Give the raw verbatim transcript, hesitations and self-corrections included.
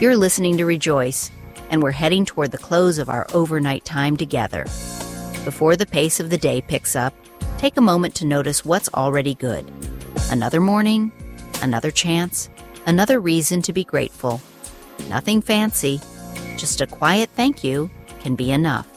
You're listening to Rejoice, and we're heading toward the close of our overnight time together. Before the pace of the day picks up, take a moment to notice what's already good. Another morning, another chance, another reason to be grateful. Nothing fancy, just a quiet thank you can be enough.